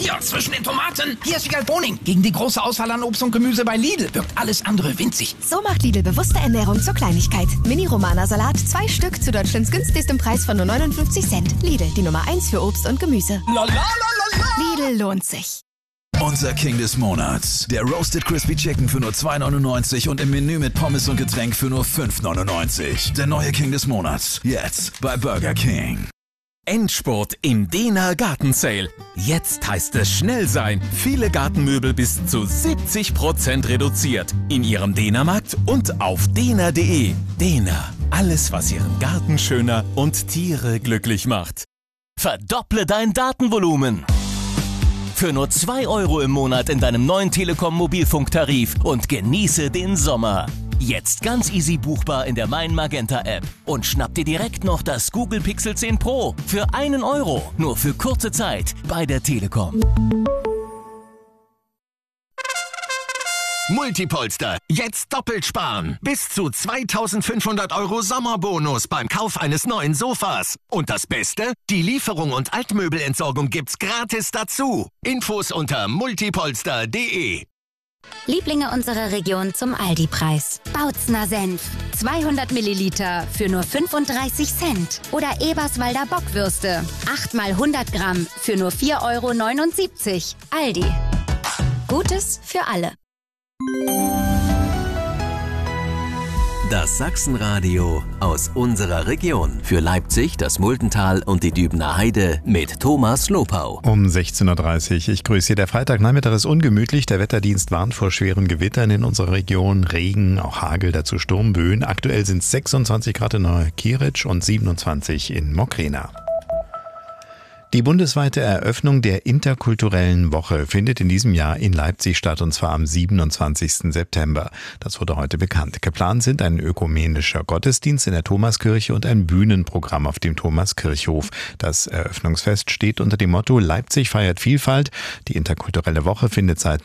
Hier, zwischen den Tomaten. Hier ist Wiegald Boning. Gegen die große Auswahl an Obst und Gemüse bei Lidl wirkt alles andere winzig. So macht Lidl bewusste Ernährung zur Kleinigkeit. Mini-Romana-Salat, 2 Stück zu Deutschlands günstigstem Preis von nur 59 Cent. Lidl, die Nummer 1 für Obst und Gemüse. Lidl lohnt sich. Unser King des Monats. Der Roasted Crispy Chicken für nur 2,99 und im Menü mit Pommes und Getränk für nur 5,99. Der neue King des Monats. Jetzt bei Burger King. Endspurt im Dehner Gartensale. Jetzt heißt es schnell sein. Viele Gartenmöbel bis zu 70% reduziert. In Ihrem Dehnermarkt und auf dehner.de. Dehner. Alles, was Ihren Garten schöner und Tiere glücklich macht. Verdopple dein Datenvolumen. Für nur 2 € im Monat in deinem neuen Telekom Mobilfunktarif und genieße den Sommer. Jetzt ganz easy buchbar in der Mein Magenta App und schnapp dir direkt noch das Google Pixel 10 Pro für 1 €, nur für kurze Zeit bei der Telekom. Multipolster, jetzt doppelt sparen. Bis zu 2.500 € Sommerbonus beim Kauf eines neuen Sofas. Und das Beste? Die Lieferung und Altmöbelentsorgung gibt's gratis dazu. Infos unter multipolster.de. Lieblinge unserer Region zum Aldi-Preis. Bautzner Senf. 200 Milliliter für nur 35 Cent. Oder Eberswalder Bockwürste. 8 mal 100 Gramm für nur 4,79 €. Aldi. Gutes für alle. Das Sachsenradio aus unserer Region. Für Leipzig, das Multental und die Dübener Heide mit Thomas Lopau. Um 16.30 Uhr. Ich grüße Sie. Der Freitagnachmittag ist ungemütlich. Der Wetterdienst warnt vor schweren Gewittern in unserer Region. Regen, auch Hagel, dazu Sturmböen. Aktuell sind es 26 Grad in Neukieric und 27 in Mokrena. Die bundesweite Eröffnung der interkulturellen Woche findet in diesem Jahr in Leipzig statt, und zwar am 27. September. Das wurde heute bekannt. Geplant sind ein ökumenischer Gottesdienst in der Thomaskirche und ein Bühnenprogramm auf dem Thomaskirchhof. Das Eröffnungsfest steht unter dem Motto Leipzig feiert Vielfalt. Die interkulturelle Woche findet seit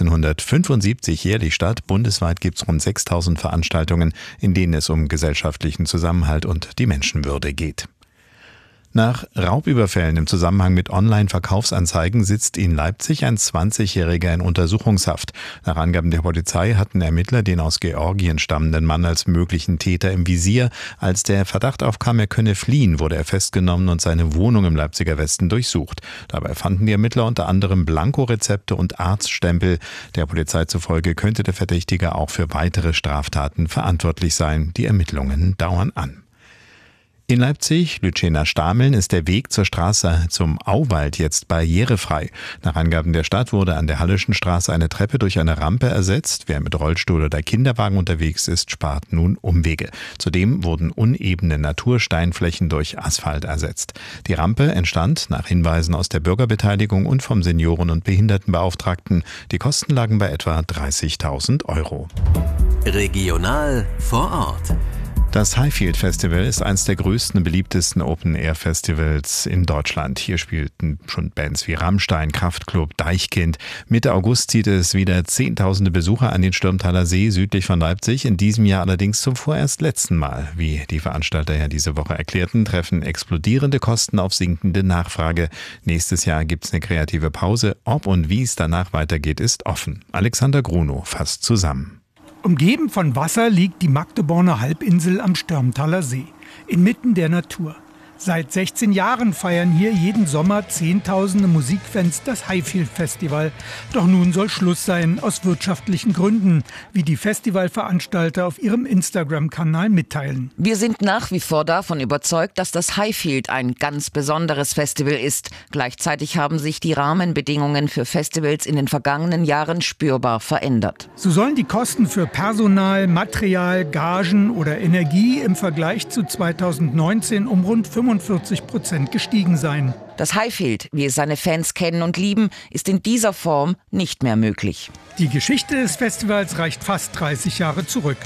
1975 jährlich statt. Bundesweit gibt es rund 6.000 Veranstaltungen, in denen es um gesellschaftlichen Zusammenhalt und die Menschenwürde geht. Nach Raubüberfällen im Zusammenhang mit Online-Verkaufsanzeigen sitzt in Leipzig ein 20-Jähriger in Untersuchungshaft. Nach Angaben der Polizei hatten Ermittler den aus Georgien stammenden Mann als möglichen Täter im Visier. Als der Verdacht aufkam, er könne fliehen, wurde er festgenommen und seine Wohnung im Leipziger Westen durchsucht. Dabei fanden die Ermittler unter anderem Blankorezepte und Arztstempel. Der Polizei zufolge könnte der Verdächtige auch für weitere Straftaten verantwortlich sein. Die Ermittlungen dauern an. In Leipzig, Lütschena-Stameln, ist der Weg zur Straße zum Auwald jetzt barrierefrei. Nach Angaben der Stadt wurde an der Halleschen Straße eine Treppe durch eine Rampe ersetzt. Wer mit Rollstuhl oder Kinderwagen unterwegs ist, spart nun Umwege. Zudem wurden unebene Natursteinflächen durch Asphalt ersetzt. Die Rampe entstand nach Hinweisen aus der Bürgerbeteiligung und vom Senioren- und Behindertenbeauftragten. Die Kosten lagen bei etwa 30.000 €. Regional vor Ort. Das Highfield Festival ist eines der größten und beliebtesten Open-Air-Festivals in Deutschland. Hier spielten schon Bands wie Rammstein, Kraftklub, Deichkind. Mitte August zieht es wieder Zehntausende Besucher an den Stürmtaler See südlich von Leipzig. In diesem Jahr allerdings zum vorerst letzten Mal. Wie die Veranstalter ja diese Woche erklärten, treffen explodierende Kosten auf sinkende Nachfrage. Nächstes Jahr gibt es eine kreative Pause. Ob und wie es danach weitergeht, ist offen. Alexander Grunow fasst zusammen. Umgeben von Wasser liegt die Magdeborner Halbinsel am Stürmtaler See, inmitten der Natur. Seit 16 Jahren feiern hier jeden Sommer Zehntausende Musikfans das Highfield Festival. Doch nun soll Schluss sein, aus wirtschaftlichen Gründen, wie die Festivalveranstalter auf ihrem Instagram-Kanal mitteilen. Wir sind nach wie vor davon überzeugt, dass das Highfield ein ganz besonderes Festival ist. Gleichzeitig haben sich die Rahmenbedingungen für Festivals in den vergangenen Jahren spürbar verändert. So sollen die Kosten für Personal, Material, Gagen oder Energie im Vergleich zu 2019 um rund 45% gestiegen sein. Das Highfield, wie es seine Fans kennen und lieben, ist in dieser Form nicht mehr möglich. Die Geschichte des Festivals reicht fast 30 Jahre zurück.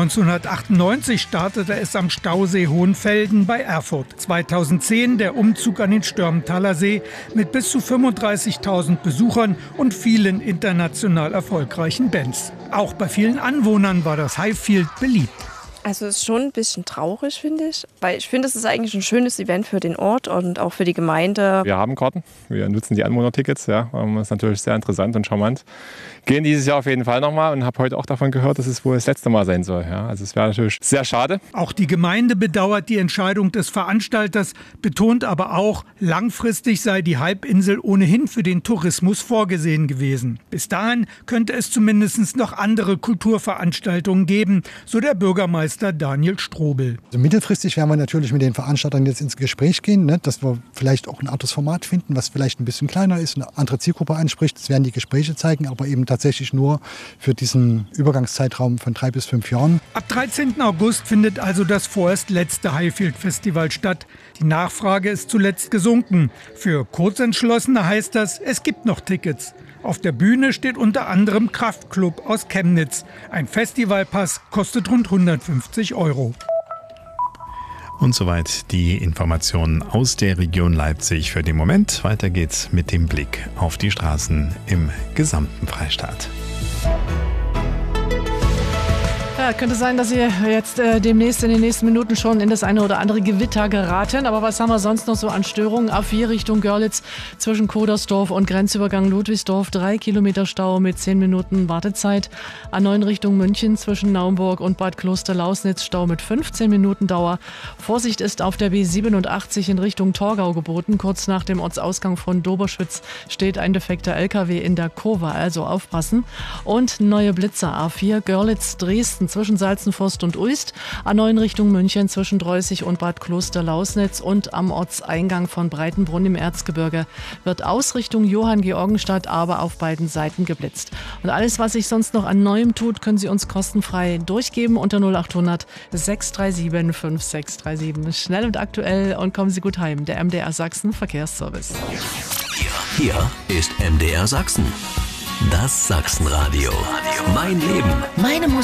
1998 startete es am Stausee Hohenfelden bei Erfurt. 2010 der Umzug an den Stürmtaler See mit bis zu 35.000 Besuchern und vielen international erfolgreichen Bands. Auch bei vielen Anwohnern war das Highfield beliebt. Also es ist schon ein bisschen traurig, finde ich. Weil ich finde, es ist eigentlich ein schönes Event für den Ort und auch für die Gemeinde. Wir haben Karten, wir nutzen die Anwohnertickets. Ja. Das ist natürlich sehr interessant und charmant. Gehen dieses Jahr auf jeden Fall nochmal und habe heute auch davon gehört, dass es wohl das letzte Mal sein soll. Ja. Also es wäre natürlich sehr schade. Auch die Gemeinde bedauert die Entscheidung des Veranstalters, betont aber auch, langfristig sei die Halbinsel ohnehin für den Tourismus vorgesehen gewesen. Bis dahin könnte es zumindest noch andere Kulturveranstaltungen geben, so der Bürgermeister Daniel Strobel. Also mittelfristig werden wir natürlich mit den Veranstaltern jetzt ins Gespräch gehen, ne, dass wir vielleicht auch ein anderes Format finden, was vielleicht ein bisschen kleiner ist, eine andere Zielgruppe anspricht. Das werden die Gespräche zeigen, aber eben tatsächlich nur für diesen Übergangszeitraum von 3 bis 5 Jahren. Ab 13. August findet also das vorerst letzte Highfield-Festival statt. Die Nachfrage ist zuletzt gesunken. Für Kurzentschlossene heißt das, es gibt noch Tickets. Auf der Bühne steht unter anderem Kraftklub aus Chemnitz. Ein Festivalpass kostet rund 150 €. Und soweit die Informationen aus der Region Leipzig für den Moment. Weiter geht's mit dem Blick auf die Straßen im gesamten Freistaat. Ja, könnte sein, dass ihr jetzt demnächst in den nächsten Minuten schon in das eine oder andere Gewitter geraten. Aber was haben wir sonst noch so an Störungen? A4 Richtung Görlitz zwischen Kodersdorf und Grenzübergang Ludwigsdorf. 3 Kilometer Stau mit 10 Minuten Wartezeit. A9 Richtung München zwischen Naumburg und Bad Kloster-Lausnitz. Stau mit 15 Minuten Dauer. Vorsicht ist auf der B87 in Richtung Torgau geboten. Kurz nach dem Ortsausgang von Doberschwitz steht ein defekter LKW in der Kurve. Also aufpassen. Und neue Blitzer. A4 Görlitz-Dresden zwischen Salzenforst und Uist, A9 Richtung München zwischen Dreußig und Bad Kloster-Lausnitz und am Ortseingang von Breitenbrunn im Erzgebirge wird Ausrichtung Johanngeorgenstadt aber auf beiden Seiten geblitzt. Und alles, was sich sonst noch an Neuem tut, können Sie uns kostenfrei durchgeben unter 0800 637 5637. Schnell und aktuell und kommen Sie gut heim. Der MDR Sachsen Verkehrsservice. Hier ist MDR Sachsen. Das Sachsenradio. Mein Leben. Meine Musik.